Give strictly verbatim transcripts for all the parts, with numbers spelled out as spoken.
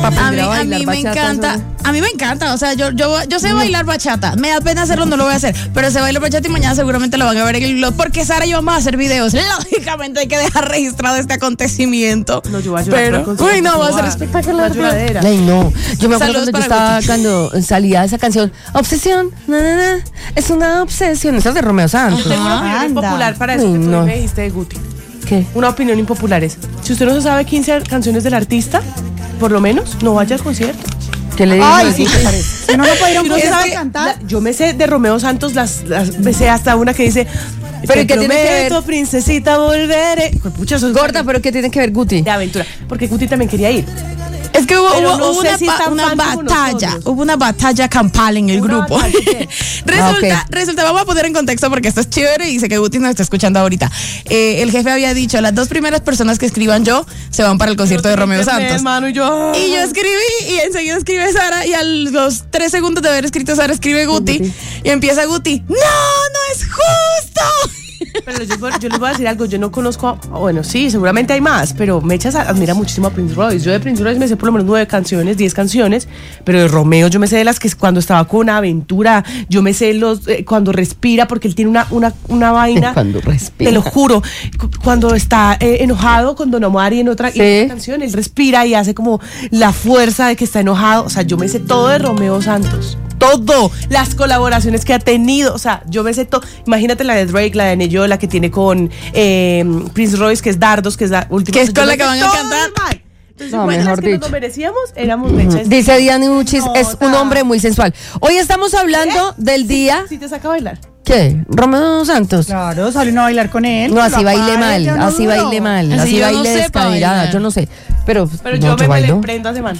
A mí, a, a mí me encanta, ¿no? A mí me encanta, o sea, yo yo yo sé no. bailar bachata, me da pena hacerlo, no lo voy a hacer, pero sé bailar bachata y mañana seguramente lo van a ver en el blog, porque Sara y yo vamos a hacer videos, lógicamente hay que dejar registrado este acontecimiento. No, yo voy a llorar, pero, uy, no, va a ser espectacular. Ay, no, yo me acuerdo cuando yo estaba, Guti. cuando salía esa canción, Obsesión, na, na, na, es una obsesión, esa es de Romeo Santos. Tengo una opinión impopular para eso Uy, que tú no. me dijiste de Guti. ¿Qué? Una opinión impopular es, si usted no se sabe quince canciones del artista, por lo menos, no vaya al concierto. ¿Qué le digo? Ay, sí, si no, no puede ir a un concierto a cantar. La, yo me sé de Romeo Santos, las, las me sé hasta una que dice, pero ¿qué tiene que ver? Princesita, volveré. Pucha, eso es gorda, pero ¿qué tiene que ver Guti? De aventura, porque Guti también quería ir. Es que hubo, Pero hubo, no hubo sé una, si ba- una batalla, hubo una batalla campal en el Una grupo. batalla, resulta, Ah, okay. resulta, vamos a poner en contexto porque esto es chévere y sé que Guti nos está escuchando ahorita. Eh, el jefe había dicho, las dos primeras personas que escriban yo se van para el concierto de Romeo Santos. Hermano, y, yo, y yo escribí y enseguida escribe Sara y a los tres segundos de haber escrito Sara escribe Guti, Guti. Y empieza Guti, no, no es justo. Pero yo, yo les voy a decir algo, yo no conozco, a, bueno, sí, seguramente hay más, pero Mechas admira muchísimo a Prince Royce. Yo de Prince Royce me sé por lo menos nueve canciones, diez canciones, pero de Romeo yo me sé de las que cuando estaba con Aventura, yo me sé los eh, cuando respira, porque él tiene una, una, una vaina. Cuando respira. Te lo juro, cu- cuando está eh, enojado con Don Omar y en otra, ¿Sí? y en otra canción, él respira y hace como la fuerza de que está enojado. O sea, yo me sé todo de Romeo Santos. Todo, las colaboraciones que ha tenido, o sea, yo me sé todo. Imagínate la de Drake, la de Neyo, la que tiene con eh, Prince Royce, que es Dardos, que es la última. Que es con la que van a cantar. Entonces, No, bueno, mejor las que dicho. nos lo merecíamos, éramos Mechas. Dice Diana Uchis, No, es un no. hombre muy sensual. Hoy estamos hablando del día. Si te saca a bailar. ¿Qué? ¿Romeo Santos? Claro, salió a bailar con él. No, así Lo baile apaga, mal, yo no así duro. baile mal, Así así yo no baile sé pa' descaderada, bailar. yo no sé. Pero, Pero no, yo me, me bailo. le prendo a semana.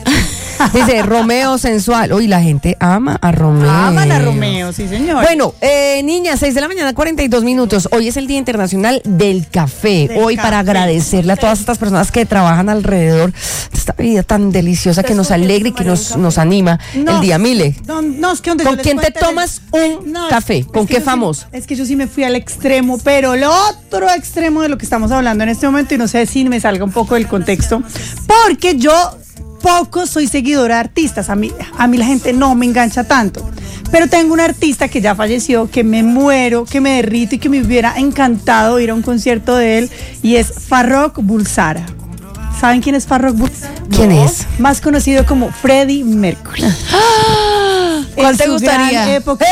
Dice Romeo sensual. Uy, la gente ama a Romeo. Aman a Romeo, sí, señor. Bueno, eh, niñas, seis de la mañana, cuarenta y dos minutos. Hoy es el Día Internacional del Café. Del Hoy café. para agradecerle a todas estas personas que trabajan alrededor de esta vida tan deliciosa que nos alegra y que nos, nos anima No, el día. Mile, No, no, es que donde ¿con yo les quién te cuente, tomas un No, es- café? es ¿Con que qué yo sí- famoso? es que yo sí me fui al extremo, pero el otro extremo de lo que estamos hablando en este momento, y no sé si me salga un poco del contexto, porque yo poco soy seguidora de artistas, a mí, a mí la gente no me engancha tanto, pero tengo un artista que ya falleció, que me muero, que me derrito y que me hubiera encantado ir a un concierto de él, y es Farrokh Bulsara. ¿Saben quién es Farrokh Bulsara? ¿Quién No. es? Más conocido como Freddie Mercury. ¿Cuál En te su gustaría? gran época.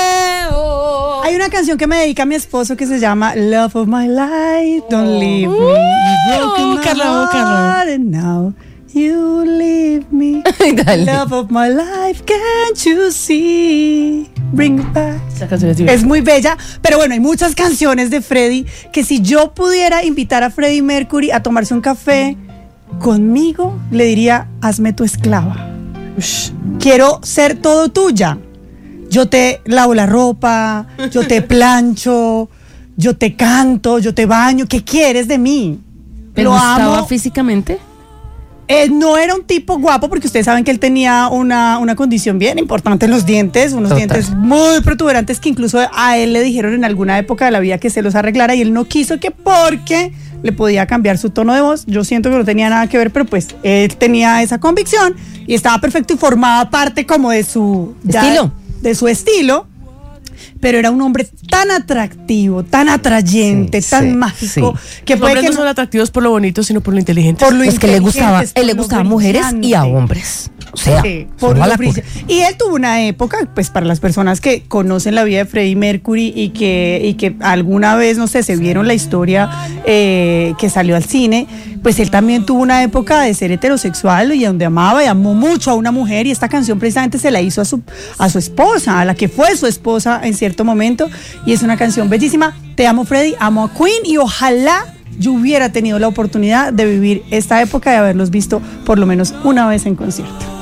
Hay una canción que me dedica a mi esposo que se llama Love of My Life, Don't Leave Me. You've broken my búscala, búscala. heart and now you leave me. Dale. Love of my life, can't you see? Bring me back. Esa canción es divina. Es muy bella, pero bueno, hay muchas canciones de Freddie que si yo pudiera invitar a Freddie Mercury a tomarse un café conmigo, le diría, hazme tu esclava. Ush, quiero ser todo tuya. Yo te lavo la ropa, yo te plancho, yo te canto, yo te baño. ¿Qué quieres de mí? ¿Te Lo gustaba amo. físicamente? Eh, no era un tipo guapo porque ustedes saben que él tenía una, una condición bien importante en los dientes, unos Total. dientes muy protuberantes que incluso a él le dijeron en alguna época de la vida que se los arreglara y él no quiso, que porque le podía cambiar su tono de voz. Yo siento que no tenía nada que ver, pero pues él tenía esa convicción y estaba perfecto y formaba parte como de su ya- ¿Estilo? de su estilo. Pero era un hombre tan atractivo, tan atrayente, Sí, tan sí, mágico, sí. que Los puede hombres que no son atractivos por lo bonito, sino por lo inteligente. por lo Es que le gustaba, inteligentes, él le por lo gustaba a mujeres y a brillante. hombres. O sea, Sí, solo por a lo la brilla- Y él tuvo una época, pues para las personas que conocen la vida de Freddie Mercury y que, y que alguna vez, no sé, se vieron la historia eh, que salió al cine, pues él también tuvo una época de ser heterosexual y donde amaba y amó mucho a una mujer, y esta canción precisamente se la hizo a su, a su esposa, a la que fue su esposa en cierto momento, y es una canción bellísima. Te amo, Freddie, amo a Queen, y ojalá yo hubiera tenido la oportunidad de vivir esta época y haberlos visto por lo menos una vez en concierto.